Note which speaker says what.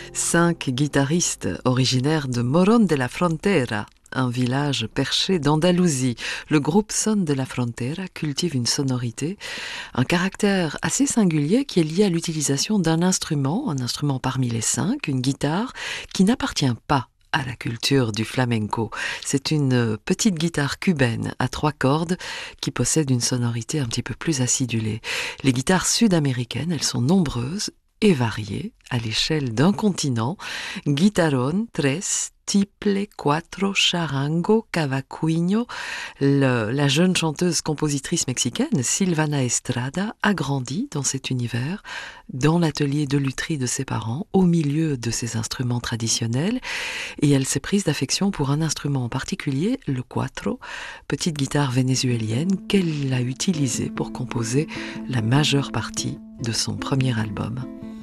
Speaker 1: 5 guitaristes originaires de Morón de la Frontera, un village perché d'Andalousie. Le groupe Son de la Frontera cultive une sonorité, un caractère assez singulier qui est lié à l'utilisation d'un instrument, un instrument parmi les 5, une guitare, qui n'appartient pas à la culture du flamenco. C'est une petite guitare cubaine à 3 cordes qui possède une sonorité un petit peu plus acidulée. Les guitares sud-américaines, elles sont nombreuses et variées à l'échelle d'un continent. Guitarrón, tres, tiple, cuatro, charango, cavaquinho. La jeune chanteuse-compositrice mexicaine Silvana Estrada a grandi dans cet univers, dans l'atelier de lutherie de ses parents, au milieu de ses instruments traditionnels, et elle s'est prise d'affection pour un instrument en particulier, le cuatro, petite guitare vénézuélienne qu'elle a utilisée pour composer la majeure partie de son premier album.